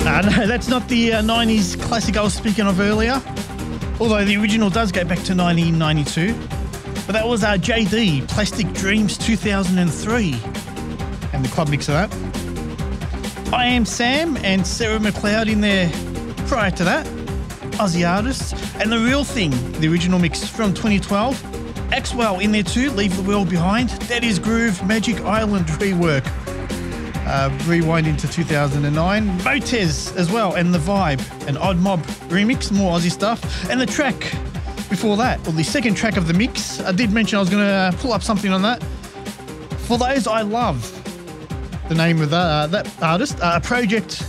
No, that's not the 90s classic I was speaking of earlier. Although the original does go back to 1992. But that was JD, Plastic Dreams 2003. And the club mix of that. I Am Sam and Sarah McLeod in there prior to that. Aussie artists. And The Real Thing, the original mix from 2012. Axwell in there too, Leave the World Behind. That is Groove, Magic Island rework. Rewind into 2009. Motez as well, and The Vibe, an Odd Mob remix, more Aussie stuff. And the track before that, or the second track of the mix, I did mention I was going to pull up something on that. For Those I Love, the name of that artist, a project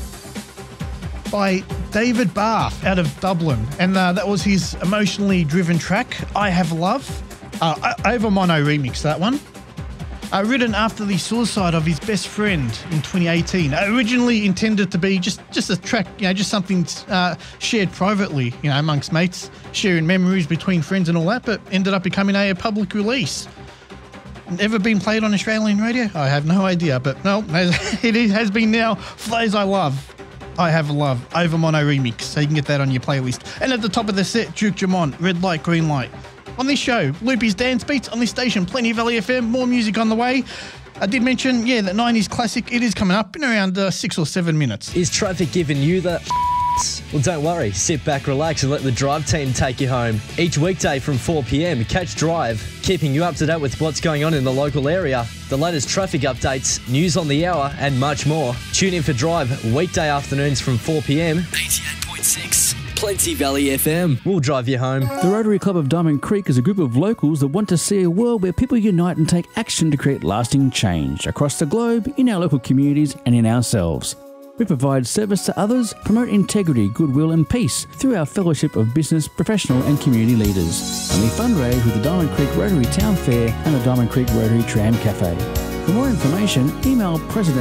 by David Barth out of Dublin. And that was his emotionally driven track, I Have Love. Over Mono remix, that one. Written after the suicide of his best friend in 2018. Originally intended to be just a track, just something shared privately, amongst mates, sharing memories between friends and all that, but ended up becoming a public release. Never been played on Australian radio? I have no idea, but no, it has been now. For Those I Love, I Have Love, Over Mono remix, so you can get that on your playlist. And at the top of the set, Duke Jamont, Red Light, Green Light. On this show, Loopy's Dance Beats on this station, Plenty Valley FM, more music on the way. I did mention, that 90s classic, it is coming up in around 6 or 7 minutes. Is traffic giving you the Well, don't worry. Sit back, relax and let the Drive team take you home. Each weekday from 4 p.m, catch Drive, keeping you up to date with what's going on in the local area, the latest traffic updates, news on the hour and much more. Tune in for Drive weekday afternoons from 4 p.m. 88.6 Plenty Valley FM. We'll drive you home. The Rotary Club of Diamond Creek is a group of locals that want to see a world where people unite and take action to create lasting change across the globe, in our local communities and in ourselves. We provide service to others, promote integrity, goodwill and peace through our fellowship of business, professional and community leaders. And we fundraise with the Diamond Creek Rotary Town Fair and the Diamond Creek Rotary Tram Cafe. For more information, email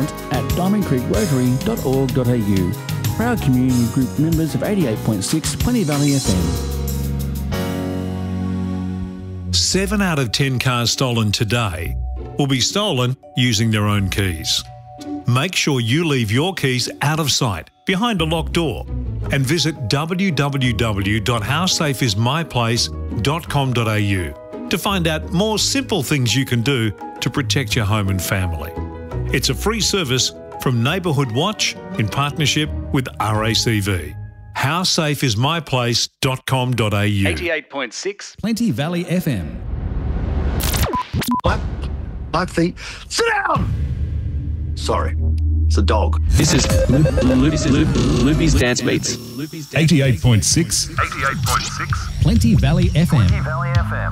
president@diamondcreekrotary.org.au. Proud community group members of 88.6 Plenty Valley FM. 7 out of 10 cars stolen today will be stolen using their own keys. Make sure you leave your keys out of sight, behind a locked door, and visit www.howsafeismyplace.com.au to find out more simple things you can do to protect your home and family. It's a free service from Neighbourhood Watch in partnership with RACV. Howsafeismyplace.com.au. 88.6 Plenty Valley FM. I think. Sit down! Sorry, it's a dog. This is Loopy's Dance Beats. 88.6 Plenty Valley FM.